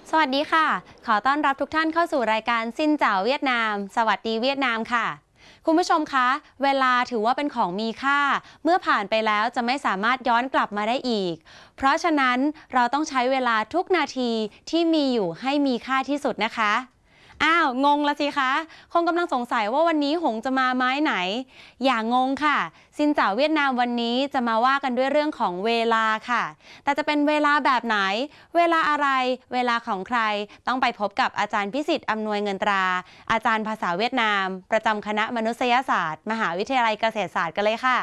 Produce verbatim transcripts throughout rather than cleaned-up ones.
สวัสดีค่ะขอต้อนรับทุกท่านเข้าสู่รายการซินเจ๋าเวียดนามสวัสดีเวียดนามค่ะคุณผู้ชมคะเวลาถือว่าเป็นของมีค่าเมื่อผ่านไปแล้วจะไม่สามารถย้อนกลับมาได้อีกเพราะฉะนั้นเราต้องใช้เวลาทุกนาทีที่มีอยู่ให้มีค่าที่สุดนะคะอ้าวงงละสิคะคงกำลังสงสัยว่าวันนี้หงจะมาไม้ไหนอย่างงงค่ะซินเจ๋าเวียดนามวันนี้จะมาว่ากันด้วยเรื่องของเวลาค่ะแต่จะเป็นเวลาแบบไหนเวลาอะไรเวลาของใครต้องไปพบกับอาจารย์พิสิทธิ์อำนวยเงินตราอาจารย์ภาษาเวียดนามประจำคณะมนุษยศาสตร์มหาวิทยาลัยเกษตรศาสตร์กันเลยค่ะ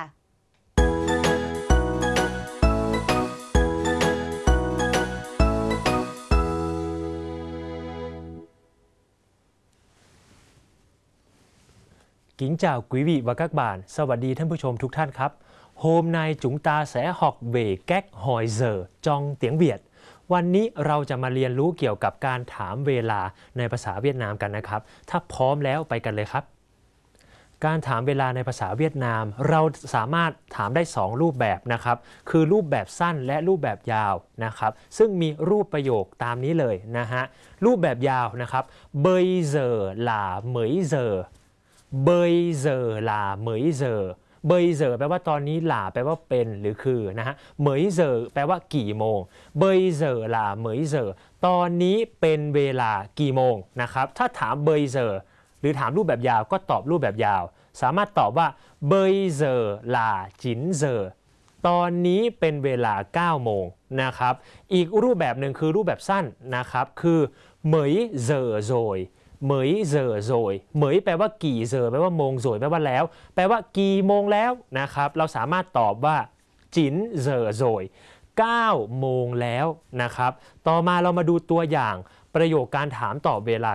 Kính chào quý vị và các bạn, สวัสดีท่านผู้ชมทุกท่านครับ Hôm nay chúng ta sẽ học về cách hỏi giờ trong tiếng Việt วันนี้เราจะมาเรียนรู้เกี่ยวกับการถามเวลาในภาษาเวียดนามกันนะครับ ถ้าพร้อมแล้วไปกันเลยครับ การถามเวลาในภาษาเวียดนามเราสามารถถามได้สองรูปแบบนะครับ คือรูปแบบสั้นและรูปแบบยาวนะครับ ซึ่งมีรูปประโยคตามนี้เลยนะฮะ รูปแบบยาวนะครับ Bây giờ là mấy giờ Bây giờ là mấy giờ Bây giờ แปลว่าตอนนี้หล่าแปลว่าเป็นหรือคือนะฮะ mấy giờ แปลว่ากี่โมง Bây giờ là mấy giờ ตอนนี้เป็นเวลากี่โมงนะครับ ถ้าถาม bây giờ หรือถามรูปแบบยาวก็ตอบรูปแบบยาว สามารถตอบว่า bây giờ là chín giờ ตอนนี้เป็นเวลาเก้าโมงนะครับ อีกรูปแบบหนึ่งคือรูปแบบสั้นนะครับ คือ mấy giờ rồiเหมยเจอโจยเหมยแปลว่ากี่เจอแปลว่าโมงโจยแปลว่าแล้วแปลว่ากี่โมงแล้วนะครับเราสามารถตอบว่าจินเจอโจยเก้าโมงแล้วนะครับต่อมาเรามาดูตัวอย่างประโยคการถามตอบเวลา